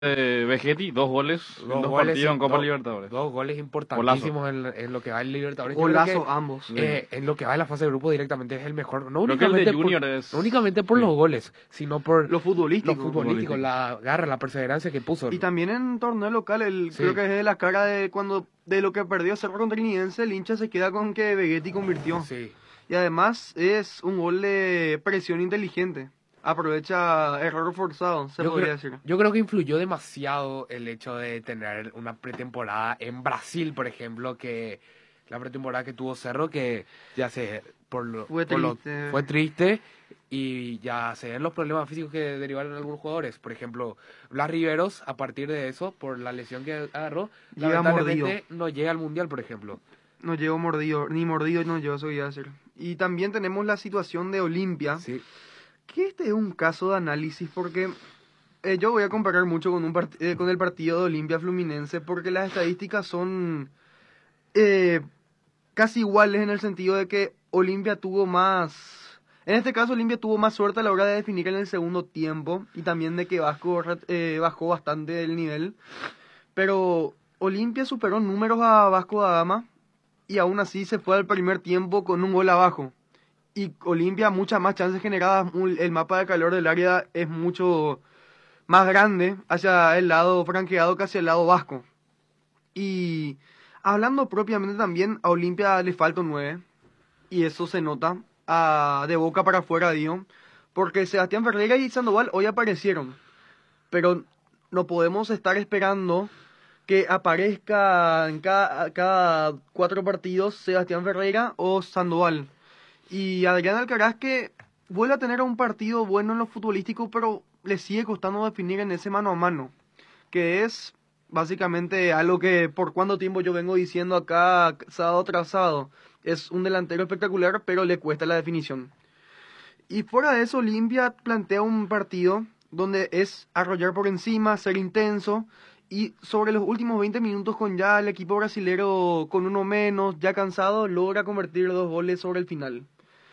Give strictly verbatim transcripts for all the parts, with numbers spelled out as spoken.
Eh, Vegetti, dos goles en Dos dos goles, partidos en sí, Copa dos, Libertadores. dos goles importantísimos en, en lo que va en Libertadores. Yo creo Golazo que, ambos. Sí. eh, en lo que va en la fase de grupo directamente es el mejor. No Creo que el de únicamente por, Junior es... no únicamente por sí. los goles, sino por Lo futbolístico. lo futbolístico, futbolístico. la garra, la perseverancia que puso. Y también en torneo local, el, Sí. creo que es de la cara de cuando de lo que perdió Cerro contra Trinidense, el hincha se queda con que Vegetti convirtió. Sí. Y además es un gol de presión inteligente. Aprovecha error forzado, se Yo podría creo, decir. yo creo que influyó demasiado el hecho de tener una pretemporada en Brasil, por ejemplo, que la pretemporada que tuvo Cerro, que ya se por lo, Fue por lo- triste. fue triste y ya se ven los problemas físicos que derivaron algunos jugadores. Por ejemplo, Blas Riveros, a partir de eso, por la lesión que agarró, Llega lamentablemente no llega al Mundial, por ejemplo. No llegó mordido, ni mordido no llegó, eso iba a decir. Y también tenemos la situación de Olimpia, Sí, que este es un caso de análisis porque eh, yo voy a comparar mucho con, un part- eh, con el partido de Olimpia Fluminense porque las estadísticas son eh, casi iguales en el sentido de que Olimpia tuvo más... En este caso Olimpia tuvo más suerte a la hora de definir en el segundo tiempo y también de que Vasco eh, bajó bastante el nivel. Pero Olimpia superó números a Vasco da Gama y aún así se fue al primer tiempo con un gol abajo. Y Olimpia muchas más chances generadas, un- el mapa de calor del área es mucho más grande hacia el lado franqueado que hacia el lado vasco. Y hablando propiamente también, a Olimpia le falta un nueve, y eso se nota a, de boca para afuera, digo, porque Sebastián Ferreira y Sandoval hoy aparecieron, pero no podemos estar esperando que aparezca en cada, cada cuatro partidos Sebastián Ferreira o Sandoval. Y Adrián Alcaraz que vuelve a tener un partido bueno en lo futbolístico, pero le sigue costando definir en ese mano a mano, que es básicamente algo que por cuánto tiempo yo vengo diciendo acá sábado tras sábado. Es un delantero espectacular, pero le cuesta la definición. Y fuera de eso, Olimpia plantea un partido donde es arrollar por encima, ser intenso, y sobre los últimos veinte minutos con ya el equipo brasilero con uno menos, ya cansado, logra convertir dos goles sobre el final.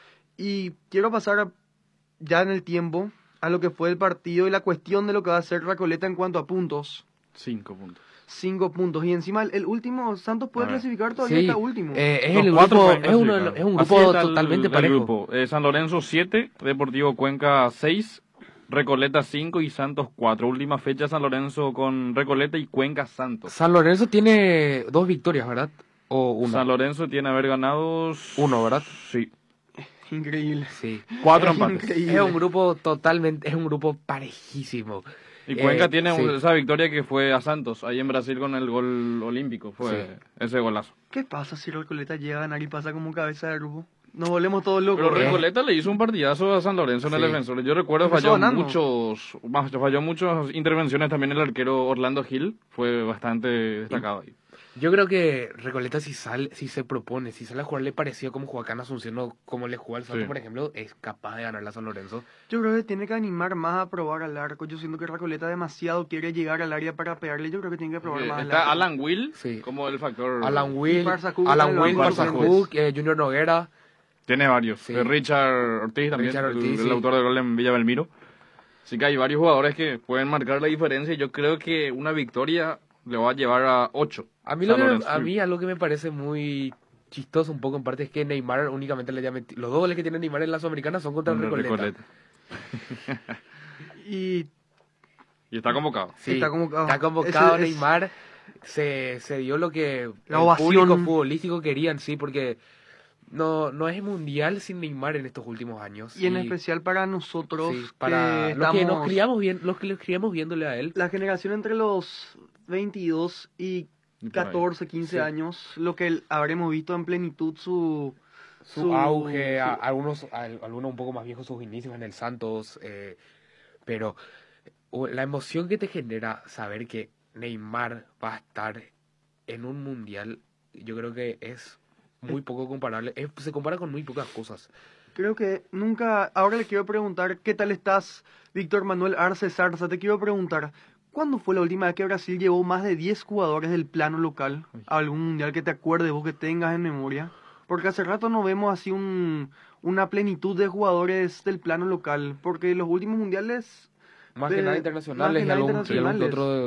Y quiero pasar ya en el tiempo a lo que fue el partido y la cuestión de lo que va a hacer Recoleta en cuanto a puntos. Cinco puntos. Cinco puntos. Y encima el, el último, Santos puede A ver. clasificar todavía sí. está último. Eh, es Los el cuatro grupo, pueden es, uno de clasificar. los- es un Así grupo está el- totalmente el parejo. grupo. Eh, San Lorenzo siete, Deportivo Cuenca seis, Recoleta cinco y Santos cuatro. Última fecha San Lorenzo con Recoleta y Cuenca Santos. San Lorenzo tiene dos victorias, ¿verdad? O una. San Lorenzo tiene haber ganado... Uno, ¿verdad? Sí. Increíble. Sí. Cuatro empates. Increíble. Es un grupo totalmente, es un grupo parejísimo. Y Cuenca Eh, tiene sí. esa victoria que fue a Santos, ahí en Brasil con el gol olímpico. Fue Sí. ese golazo. ¿Qué pasa si Recoleta llega a ganar y pasa como cabeza de grupo? Nos volvemos todos locos. Pero Eh. Recoleta le hizo un partidazo a San Lorenzo en el Sí. defensor. Yo recuerdo Empezó falló ganando. muchos, más, falló muchas intervenciones también el arquero Orlando Gil. Fue bastante destacado ahí. Yo creo que Recoleta si sale, si se propone, si sale a jugarle parecido como jugó acá en Asunción o como le jugó al Santos, Sí. por ejemplo, es capaz de ganarle a San Lorenzo. Yo creo que tiene que animar más a probar al arco. Yo siento que Recoleta demasiado quiere llegar al área para pegarle. Yo creo que tiene que probar Eh, más al Está arco. Alan Will Sí. como el factor. Alan Will, Farsakuk Alan en el Will, banco de Farsakuk, eh, Junior Noguera. Tiene varios. Sí. Eh, Richard Ortiz también, Richard el- Ortiz, el, sí. autor del gol en Villa Belmiro. Así que hay varios jugadores que pueden marcar la diferencia. Y yo creo que una victoria le va a llevar a ocho. A mí, lo San que me, Lorenzo. a mí algo que me parece muy chistoso un poco en parte es que Neymar únicamente le haya metido... Los dos goles que tiene Neymar en la Sudamericana son contra el Contra Recoleta. Recoleta. Y Y está convocado. Sí, Está convocado. Está convocado Ese es- Neymar. Se, se dio lo que La el ovación. público futbolístico querían, sí, porque no, no es mundial sin Neymar en estos últimos años. y en especial para nosotros, sí, para que los que nos estamos- criamos bien, los que nos criamos viéndole a él. la generación entre los veintidós y Y por ahí. catorce, quince Sí. años, lo que el- habremos visto en plenitud su... Su, su- auge, a- su- algunos, a- algunos un poco más viejos sus inicios en el Santos, eh, pero o- la emoción que te genera saber que Neymar va a estar en un mundial, yo creo que es muy poco comparable, es- se compara con muy pocas cosas. Creo que nunca... Ahora le quiero preguntar, ¿qué tal estás, Víctor Manuel Arce Zarza? Te quiero preguntar, ¿cuándo fue la última vez que Brasil llevó más de diez jugadores del plano local a algún mundial que te acuerdes vos que tengas en memoria? Porque hace rato no vemos así un, una plenitud de jugadores del plano local, porque los últimos mundiales Más que de- nada más internacionales que y nada algún, y algún que internacionales. otro